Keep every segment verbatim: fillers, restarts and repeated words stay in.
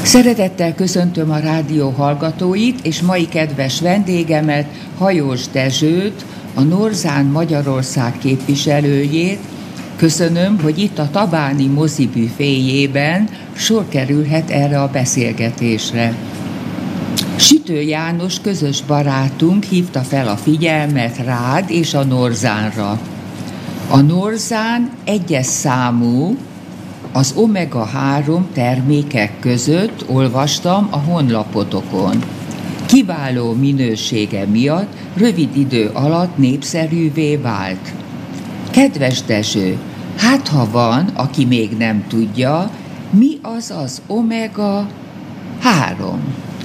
Szeretettel köszöntöm a rádió hallgatóit, és mai kedves vendégemet, Hajós Dezsőt, a Norzán Magyarország képviselőjét. Köszönöm, hogy itt a Tabáni mozibüféjében sor kerülhet erre a beszélgetésre. Sütő János közös barátunk hívta fel a figyelmet rád és a Norzánra. A Norzán egyes számú az omega három termékek között, olvastam a honlapotokon. Kiváló minősége miatt rövid idő alatt népszerűvé vált. Kedves Dezső, hát ha van, aki még nem tudja, mi az az omega három?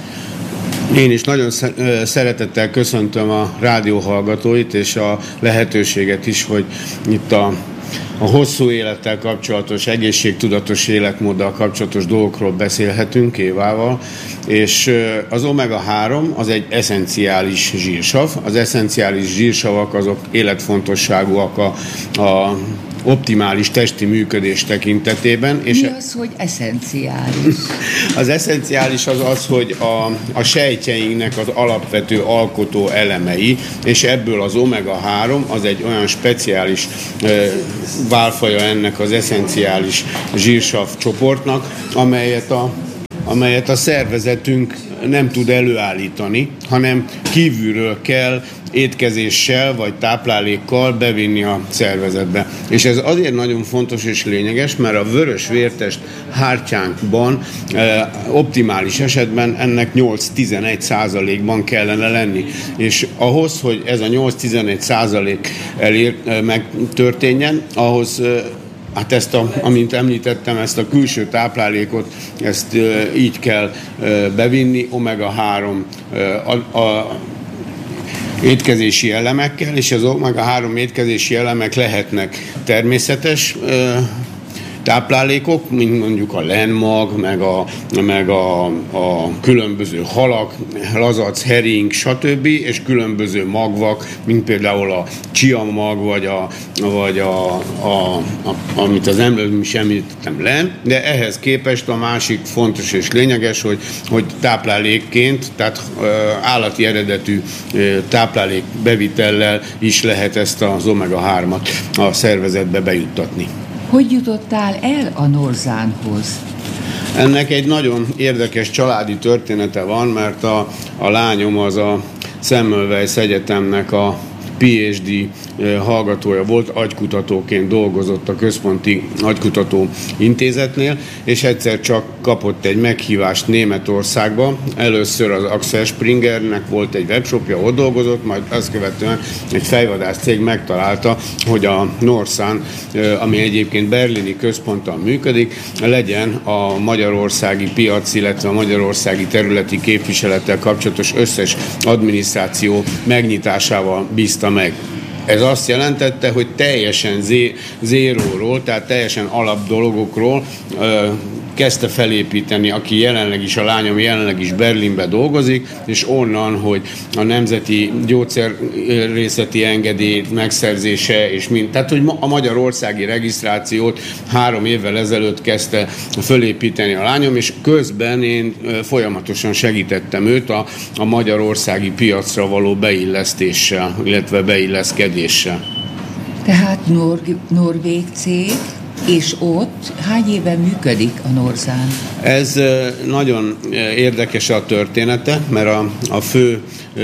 Én is nagyon szeretettel köszöntöm a rádió hallgatóit, és a lehetőséget is, hogy itt a A hosszú élettel kapcsolatos, egészségtudatos életmóddal kapcsolatos dolgokról beszélhetünk Évával, és az omega három az egy eszenciális zsírsav. Az eszenciális zsírsavak azok életfontosságúak a, a optimális testi működés tekintetében. És mi az, hogy eszenciális? Az eszenciális az az, hogy a, a sejtjeinknek az alapvető alkotó elemei, és ebből az omega három az egy olyan speciális e, válfaja ennek az eszenciális zsírsav csoportnak, amelyet a amelyet a szervezetünk nem tud előállítani, hanem kívülről kell étkezéssel vagy táplálékkal bevinni a szervezetbe. És ez azért nagyon fontos és lényeges, mert a vörös vértest hártyánkban e, optimális esetben ennek nyolc-tizenegy százalékban kellene lenni. És ahhoz, hogy ez a nyolc-tizenegy százalék elér, e, megtörténjen, ahhoz e, Hát ezt, a, amint említettem, ezt a külső táplálékot, ezt e, így kell e, bevinni omega három e, a, a étkezési elemekkel, és az omega három étkezési elemek lehetnek természetes e, táplálékok, mint mondjuk a lenmag, meg a, meg a, a különböző halak, lazac, hering, stb., és különböző magvak, mint például a chia mag, vagy, a, vagy a, a, a, amit az emlőm is említettem, len, de ehhez képest a másik fontos és lényeges, hogy, hogy táplálékként, tehát állati eredetű táplálék bevitellel is lehet ezt az omega hármat a szervezetbe bejuttatni. Hogy jutottál el a Norzánhoz? Ennek egy nagyon érdekes családi története van, mert a, a lányom az a Semmelweis Egyetemnek a pé há dé hallgatója volt, agykutatóként dolgozott a Központi Agykutató Intézetnél, és egyszer csak kapott egy meghívást Németországba. Először az Axel Springernek volt egy webshopja, ott dolgozott, majd azt követően egy fejvadász cég megtalálta, hogy a Norzán, ami egyébként berlini központtal működik, legyen a magyarországi piac, illetve a magyarországi területi képviselettel kapcsolatos összes adminisztráció megnyitásával bízta meg. Ez azt jelentette, hogy teljesen zé- zéróról, tehát teljesen alap dolgokról ö, kezdte felépíteni, aki jelenleg is, a lányom jelenleg is Berlinbe dolgozik, és onnan, hogy a nemzeti gyógyszerészeti engedély megszerzése, és mind, tehát, hogy a magyarországi regisztrációt három évvel ezelőtt kezdte fölépíteni a lányom, és közben én folyamatosan segítettem őt a, a magyarországi piacra való beillesztéssel, illetve beilleszkedéssel. Tehát Nor- norvég cég, és ott hány éve működik a Norzán? Ez nagyon érdekes a története, mert a, a fő,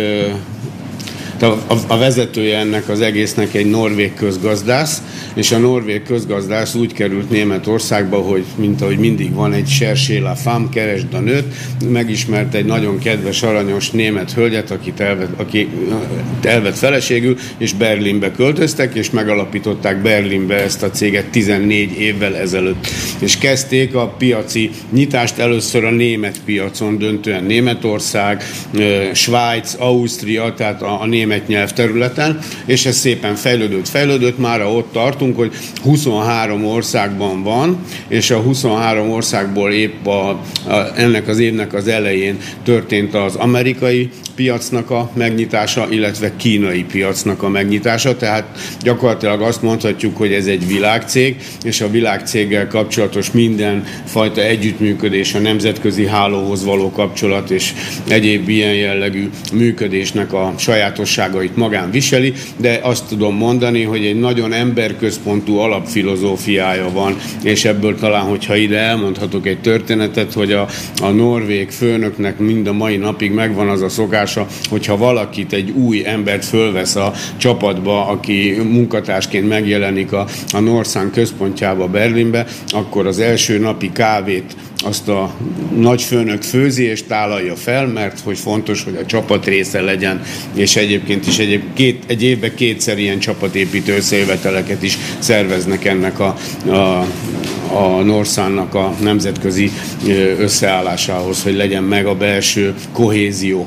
a, a vezetője ennek az egésznek egy norvég közgazdász, és a norvég közgazdász úgy került Németországba, hogy mint ahogy mindig van egy cherchez la femme, keresd a nőt, megismert egy nagyon kedves, aranyos német hölgyet, akit elvett, aki elvett feleségül, és Berlinbe költöztek, és megalapították Berlinbe ezt a céget tizennégy évvel ezelőtt. És kezdték a piaci nyitást először a német piacon, döntően Németország, Svájc, Ausztria, tehát a, a német német nyelvterületen, és ez szépen fejlődött, fejlődött, mára ott tartunk, hogy huszonhárom országban van, és a huszonhárom országból épp a, a, ennek az évnek az elején történt az amerikai piacnak a megnyitása, illetve kínai piacnak a megnyitása, tehát gyakorlatilag azt mondhatjuk, hogy ez egy világcég, és a világcéggel kapcsolatos mindenfajta együttműködés, a nemzetközi hálóhoz való kapcsolat és egyéb ilyen jellegű működésnek a sajátosságait magán viseli, de azt tudom mondani, hogy egy nagyon emberközpontú alapfilozófiája van, és ebből talán, hogyha ide elmondhatok egy történetet, hogy a, a norvég főnöknek mind a mai napig megvan az a szokás, hogyha valakit, egy új embert fölvesz a csapatba, aki munkatársként megjelenik a, a Northern központjába Berlinbe, akkor az első napi kávét azt a nagyfőnök főzi és tálalja fel, mert hogy fontos, hogy a csapat része legyen, és egyébként is egy, két, egy évben kétszer ilyen csapatépítő összejöveteleket is szerveznek ennek a, a a Northernnak a nemzetközi összeállásához, hogy legyen meg a belső kohézió.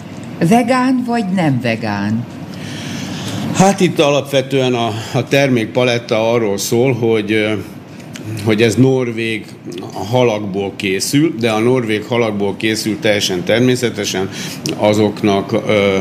Vegán vagy nem vegán? Hát itt alapvetően a, a termékpaletta arról szól, hogy, hogy ez norvég halakból készül, de a norvég halakból készül teljesen természetesen azoknak,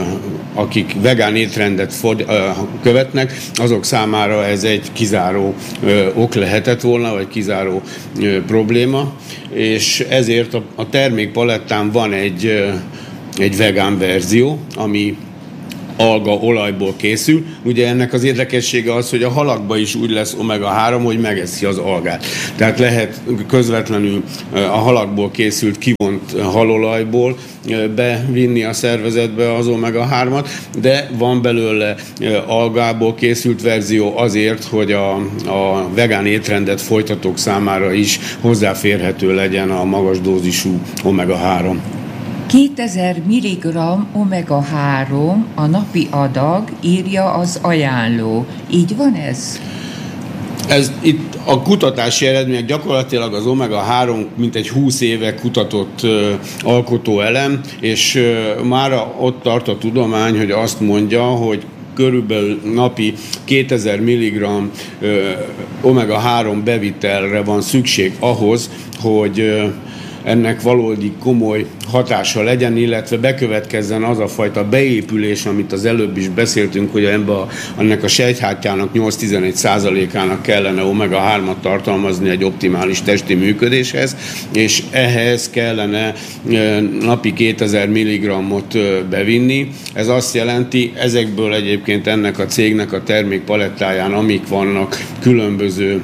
akik vegán étrendet követnek, azok számára ez egy kizáró ok lehetett volna, vagy kizáró probléma, és ezért a, a termékpalettán van egy egy vegán verzió, ami alga olajból készül. Ugye ennek az érdekessége az, hogy a halakba is úgy lesz omega három, hogy megeszi az algát. Tehát lehet közvetlenül a halakból készült kivont halolajból bevinni a szervezetbe az omega hármat, de van belőle algából készült verzió azért, hogy a, a vegán étrendet folytatók számára is hozzáférhető legyen a magas dózisú omega három. kétezer milligramm omega három a napi adag, írja az ajánló. Így van ez? Ez itt a kutatási eredmények gyakorlatilag az omega három mintegy húsz éve kutatott uh, alkotóelem, és uh, mára ott tart a tudomány, hogy azt mondja, hogy körülbelül napi kétezer milligramm uh, omega három bevitelre van szükség ahhoz, hogy uh, ennek valódi komoly hatása legyen, illetve bekövetkezzen az a fajta beépülés, amit az előbb is beszéltünk, hogy ebbe a, ennek a sejthártyának nyolc-tizenegy százalékának kellene omega hármat tartalmazni egy optimális testi működéshez, és ehhez kellene napi kétezer milligrammot bevinni. Ez azt jelenti, ezekből egyébként ennek a cégnek a termékpalettáján, amik vannak különböző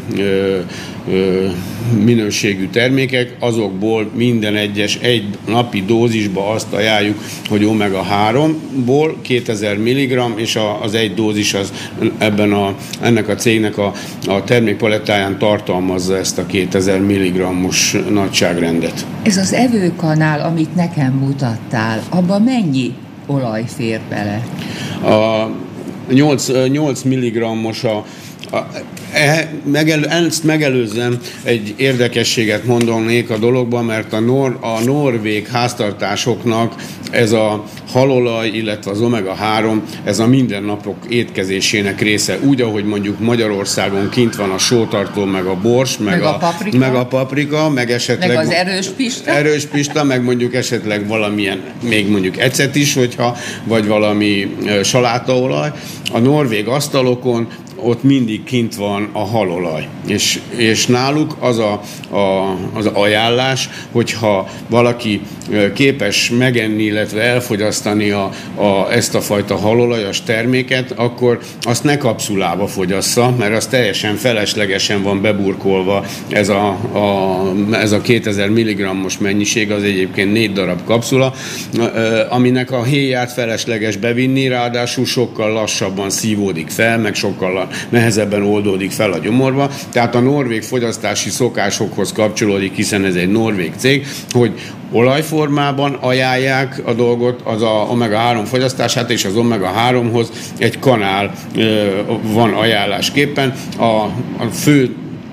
minőségű termékek, azokból minden egyes egy napi dózisba azt ajánljuk, hogy omega háromból kétezer milligramm, és az egy dózis az ebben a, ennek a cégnek a, a termékpalettáján tartalmazza ezt a kétezer milligrammos nagyságrendet. Ez az evőkanál, amit nekem mutattál, abban mennyi olaj fér bele? A nyolc milligrammos a A, e, megelő, ezt megelőzően egy érdekességet mondanék a dologban, mert a, nor, a norvég háztartásoknak ez a halolaj, illetve az omega három, ez a mindennapok étkezésének része. Úgy, ahogy mondjuk Magyarországon kint van a sótartó, meg a bors, meg, meg, a, a, paprika. meg a paprika, meg esetleg... Meg az erős pista. Erős pista, meg mondjuk esetleg valamilyen, még mondjuk ecet is, hogyha, vagy valami salátaolaj. A norvég asztalokon ott mindig kint van a halolaj. És, és náluk az a, a, az ajánlás, hogyha valaki képes megenni, illetve elfogyasztani a, a, ezt a fajta halolajas terméket, akkor azt ne kapszulába fogyassza, mert az teljesen feleslegesen van beburkolva ez a, a, ez a kétezer milligrammos mennyiség, az egyébként négy darab kapszula, aminek a héját felesleges bevinni, ráadásul sokkal lassabban szívódik fel, meg sokkal nehezebben oldódik fel a gyomorba. Tehát a norvég fogyasztási szokásokhoz kapcsolódik, hiszen ez egy norvég cég, hogy olajformában ajánlják a dolgot, az a omega három fogyasztását, és az omega háromhoz egy kanál ö, van ajánlásképpen. A, a fő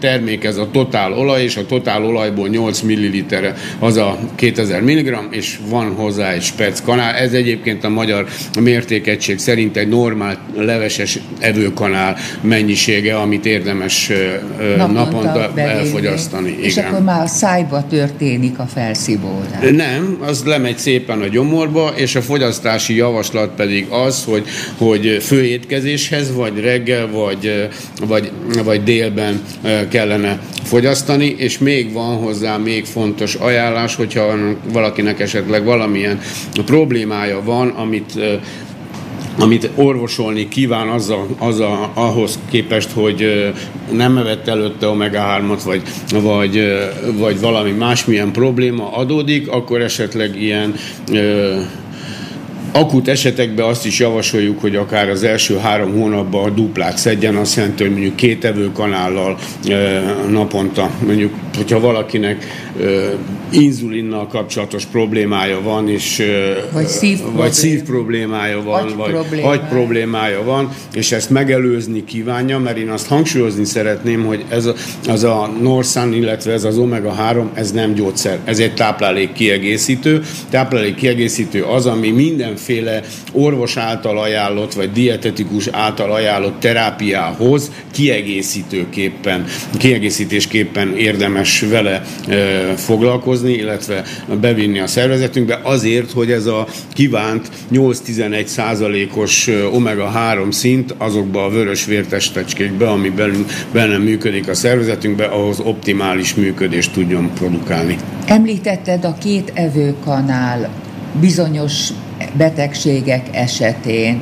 termék, ez a totál olaj, és a totál olajból nyolc milliliter az a kétezer milligramm, és van hozzá egy spec kanál. Ez egyébként a magyar mértékegység szerint egy normál leveses evőkanál mennyisége, amit érdemes naponta, naponta elfogyasztani. És igen. akkor már a szájba történik a felszívódás. Nem, az lemegy szépen a gyomorba, és a fogyasztási javaslat pedig az, hogy, hogy főétkezéshez, vagy reggel, vagy, vagy, vagy délben kellene fogyasztani, és még van hozzá még fontos ajánlás, hogyha valakinek esetleg valamilyen problémája van, amit amit orvosolni kíván azzal, azzal, ahhoz képest, hogy nem evett előtte omega hármat, vagy, vagy, vagy valami másmilyen probléma adódik, akkor esetleg ilyen ö, akut esetekben azt is javasoljuk, hogy akár az első három hónapban a duplát szedjen, azt jelenti, hogy mondjuk két evőkanállal e, naponta, mondjuk, hogyha valakinek e, inzulinnal kapcsolatos problémája van, és, e, vagy, szív vagy szív problémája van, agy vagy problémája. agy problémája van, és ezt megelőzni kívánja, mert én azt hangsúlyozni szeretném, hogy ez a, az a Norsan, illetve ez az omega három, ez nem gyógyszer, ez egy táplálék kiegészítő. Táplálék kiegészítő az, ami minden féle orvos által ajánlott, vagy dietetikus által ajánlott terápiához kiegészítőképpen, kiegészítésképpen érdemes vele e, foglalkozni, illetve bevinni a szervezetünkbe azért, hogy ez a kívánt nyolc-tizenegy százalékos omega három szint azokba a vörös vértestecskékbe, ami belül, benne működik a szervezetünkbe, ahhoz optimális működést tudjon produkálni. Említetted a két evőkanál bizonyos betegségek esetén,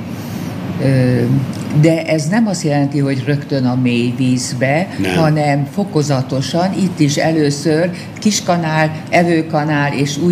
de ez nem azt jelenti, hogy rögtön a mély vízbe, nem. hanem fokozatosan, itt is először kiskanál, evőkanál, és úgy